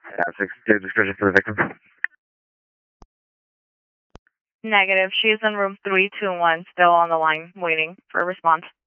Give description for the victim. Negative. She is in room 321, still on the line, waiting for a response.